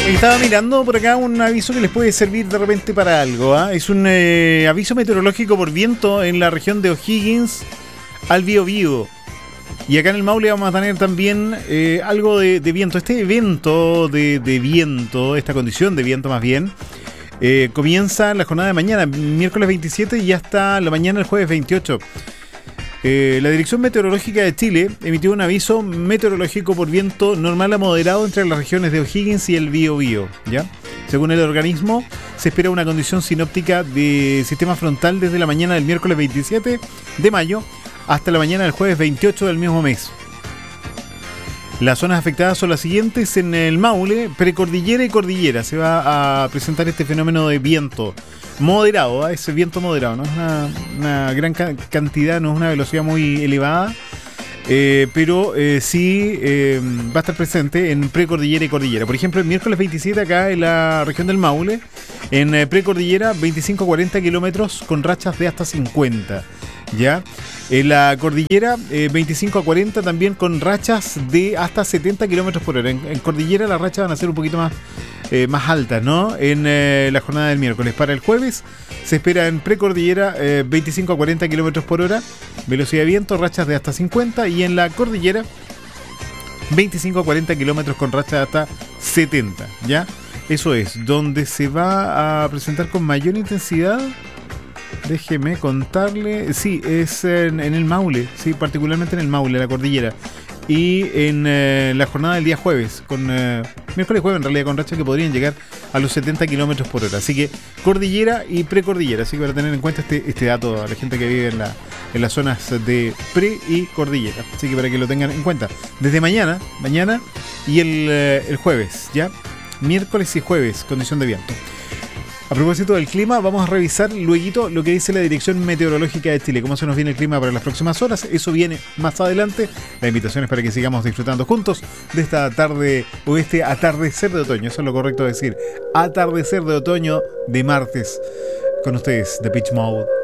Estaba mirando por acá un aviso que les puede servir de repente para algo, ¿ah? Es un aviso meteorológico por viento en la región de O'Higgins al Biobío. Y acá en el Maule vamos a tener también algo de viento. Este evento de viento, esta condición de viento más bien, comienza la jornada de mañana, miércoles 27 y hasta la mañana el jueves 28. La Dirección Meteorológica de Chile emitió un aviso meteorológico por viento normal a moderado entre las regiones de O'Higgins y el Biobío, ¿ya? Según el organismo, se espera una condición sinóptica de sistema frontal desde la mañana del miércoles 27 de mayo hasta la mañana del jueves 28 del mismo mes. Las zonas afectadas son las siguientes: en el Maule, precordillera y cordillera se va a presentar este fenómeno de viento moderado, ¿eh? Ese viento moderado, no es una gran cantidad, no es una velocidad muy elevada, pero sí va a estar presente en precordillera y cordillera. Por ejemplo, el miércoles 27 acá en la región del Maule, en precordillera 25 a 40 kilómetros con rachas de hasta 50, ¿ya? En la cordillera 25 a 40 también con rachas de hasta 70 kilómetros por hora. En cordillera las rachas van a ser un poquito más altas, ¿no? En la jornada del miércoles. Para el jueves se espera en precordillera 25 a 40 kilómetros por hora, velocidad de viento, rachas de hasta 50, y en la cordillera 25 a 40 kilómetros con rachas de hasta 70, ¿ya? Eso es, donde se va a presentar con mayor intensidad. Déjeme contarle. Sí, es en el Maule, sí, particularmente en el Maule, la cordillera. Y en la jornada del día jueves, con miércoles y jueves en realidad, con rachas que podrían llegar a los 70 kilómetros por hora. Así que cordillera y precordillera. Así que para tener en cuenta este dato a la gente que vive en las zonas de pre y cordillera. Así que para que lo tengan en cuenta. Desde mañana y el jueves, ¿ya? Miércoles y jueves, condición de viento. A propósito del clima, vamos a revisar luego lo que dice la Dirección Meteorológica de Chile, cómo se nos viene el clima para las próximas horas. Eso viene más adelante. La invitación es para que sigamos disfrutando juntos de esta tarde o este atardecer de otoño. Eso es lo correcto decir. Atardecer de otoño de martes. Con ustedes, The Pitch Mode.